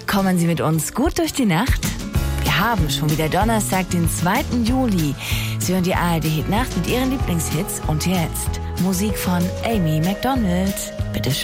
kommen Sie mit uns gut durch die Nacht? Wir haben schon wieder Donnerstag, den 2. Juli. Sie hören die ARD Hit Nacht mit Ihren Lieblingshits und jetzt Musik von Amy Macdonald. Bitte schön.